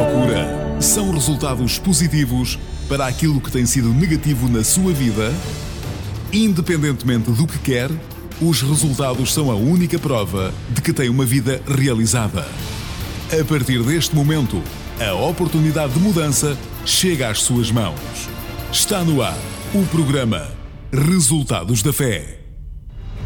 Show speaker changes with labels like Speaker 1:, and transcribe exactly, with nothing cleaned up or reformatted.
Speaker 1: procura são resultados positivos para aquilo que tem sido negativo na sua vida? Independentemente do que quer, os resultados são a única prova de que tem uma vida realizada. A partir deste momento, a oportunidade de mudança chega às suas mãos. Está no ar o programa Resultados da Fé.